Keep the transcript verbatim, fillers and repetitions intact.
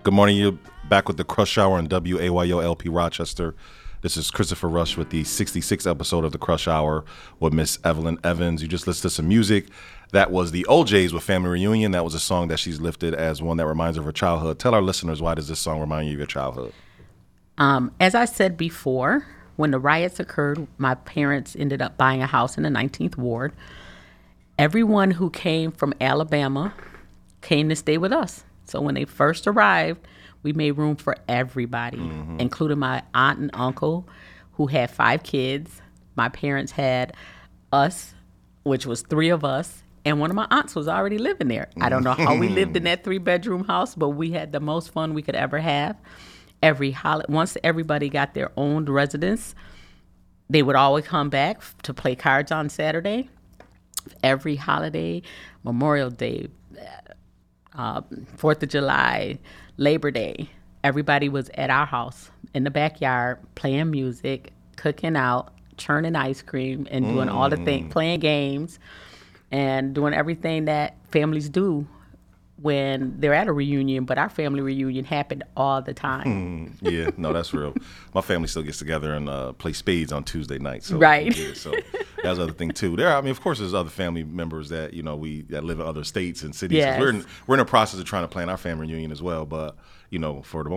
Good morning. You're back with the Crush Hour on W A Y O L P Rochester. This is Christopher Rush with the sixty-sixth episode of the Crush Hour with Miss Evelyn Evans. You just listened to some music. That was the O Js with Family Reunion. That was a song that she's lifted as one that reminds her of her childhood. Tell our listeners, why does this song remind you of your childhood? Um, as I said before, when the riots occurred, my parents ended up buying a house in the nineteenth Ward. Everyone who came from Alabama came to stay with us. So when they first arrived, we made room for everybody, mm-hmm. including my aunt and uncle, who had five kids. My parents had us, which was three of us, and one of my aunts was already living there. I don't know how we lived in that three-bedroom house, but we had the most fun we could ever have. Every holiday, once everybody got their own residence, they would always come back to play cards on Saturday. Every holiday, Memorial Day, uh, Fourth of July, Labor Day, everybody was at our house in the backyard playing music, cooking out, churning ice cream, and doing mm. all the things, playing games, and doing everything that families do when they're at a reunion. But our family reunion happened all the time. Mm, yeah, no, that's real. My family still gets together and uh, play spades on Tuesday nights. So, right. Yeah, so that's the other thing too. There, I mean, of course, there's other family members that you know we that live in other states and cities. Yes. We're in, we're in the process of trying to plan our family reunion as well. But you know, for the